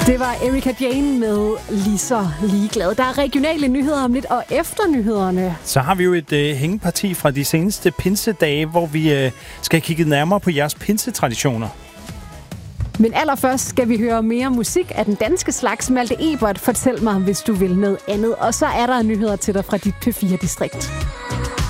Det var Erika Jane med Lige så ligeglad. Der er regionale nyheder om lidt, og efter nyhederne... Så har vi jo et hængeparti fra de seneste pinsedage, hvor vi skal kigge nærmere på jeres pinsetraditioner. Men allerførst skal vi høre mere musik af den danske slags. Malte Ebert, fortæl mig, hvis du vil noget andet. Og så er der nyheder til dig fra dit P4-distrikt.